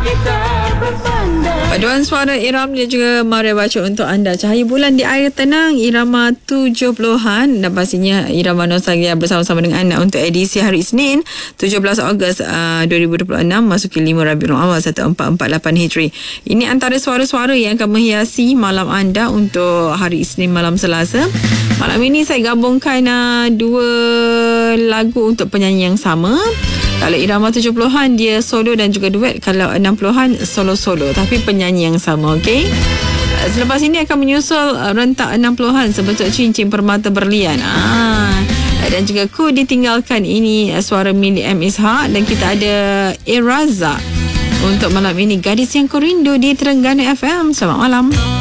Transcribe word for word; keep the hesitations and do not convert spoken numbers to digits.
Paduan suara Iram dia juga Maria baca untuk anda. Cahaya bulan di air tenang, irama tujuh puluhan, dan pastinya irama nostalgia bersama-sama dengan anda untuk edisi hari Isnin tujuh belas Ogos uh, dua ribu dua puluh enam masuki lima Rabiul Awal seribu empat ratus empat puluh lapan Hijri. Ini antara suara-suara yang akan menghiasi malam anda untuk hari Isnin malam Selasa. Malam ini saya gabungkan uh, dua lagu untuk penyanyi yang sama. Kalau irama tujuh puluhan dia solo dan juga duet. Kalau enam puluhan solo-solo tapi penyanyi yang sama, okey? Selepas ini akan menyusul rentak enam puluhan sebentuk cincin permata berlian. Ah, dan juga Ku Ditinggalkan, ini suara milik M. Ishak, dan kita ada Eraza untuk malam ini, Gadis Yang Ku Rindu di Terengganu F M. Selamat malam.